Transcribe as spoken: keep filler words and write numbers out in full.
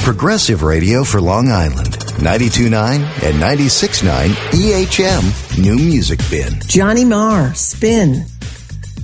Progressive Radio for Long Island. ninety-two point nine and ninety-six point nine E H M New Music Bin. Johnny Marr, Spin.